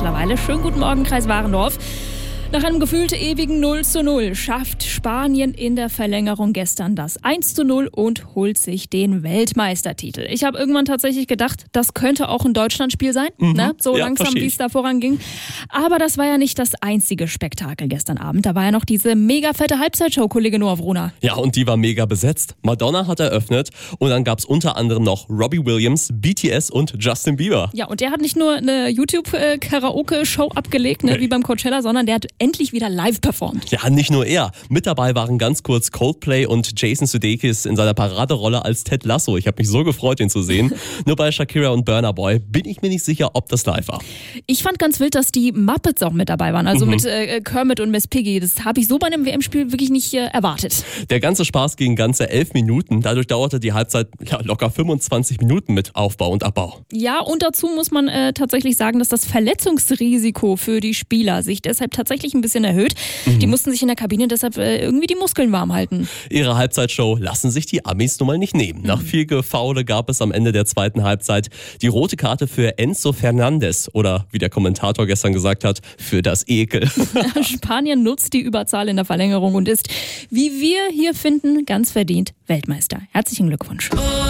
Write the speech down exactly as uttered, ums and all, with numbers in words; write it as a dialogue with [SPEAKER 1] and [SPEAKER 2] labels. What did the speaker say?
[SPEAKER 1] mittlerweile. Schönen guten Morgen, Kreis Warendorf. Nach einem gefühlt ewigen null zu null schafft Spanien in der Verlängerung gestern das eins zu null und holt sich den Weltmeistertitel. Ich habe irgendwann tatsächlich gedacht, das könnte auch ein Deutschlandspiel sein, mhm. ne? so ja, langsam wie es da voranging. Aber das war ja nicht das einzige Spektakel gestern Abend. Da war ja noch diese mega fette Halbzeitshow, Kollege Noah Vrona.
[SPEAKER 2] Ja, und die war mega besetzt. Madonna hat eröffnet und dann gab es unter anderem noch Robbie Williams, B T S und Justin Bieber.
[SPEAKER 1] Ja, und der hat nicht nur eine YouTube-Karaoke-Show abgelegt, ne, nee. wie beim Coachella, sondern der hat endlich wieder live performt.
[SPEAKER 2] Ja, nicht nur er. Mit dabei waren ganz kurz Coldplay und Jason Sudeikis in seiner Paraderolle als Ted Lasso. Ich habe mich so gefreut, ihn zu sehen. Nur bei Shakira und Burna Boy bin ich mir nicht sicher, ob das live war.
[SPEAKER 1] Ich fand ganz wild, dass die Muppets auch mit dabei waren. Also mhm. mit äh, Kermit und Miss Piggy. Das habe ich so bei einem W M-Spiel wirklich nicht äh, erwartet.
[SPEAKER 2] Der ganze Spaß ging ganze elf Minuten. Dadurch dauerte die Halbzeit ja, locker fünfundzwanzig Minuten mit Aufbau und Abbau.
[SPEAKER 1] Ja, und dazu muss man äh, tatsächlich sagen, dass das Verletzungsrisiko für die Spieler sich deshalb tatsächlich ein bisschen erhöht. Mhm. Die mussten sich in der Kabine deshalb äh, irgendwie die Muskeln warm halten.
[SPEAKER 2] Ihre Halbzeitshow lassen sich die Amis nun mal nicht nehmen. Mhm. Nach viel Gefaule gab es am Ende der zweiten Halbzeit die rote Karte für Enzo Fernandes oder wie der Kommentator gestern gesagt hat, für das Ekel.
[SPEAKER 1] Spanien nutzt die Überzahl in der Verlängerung und ist, wie wir hier finden, ganz verdient Weltmeister. Herzlichen Glückwunsch.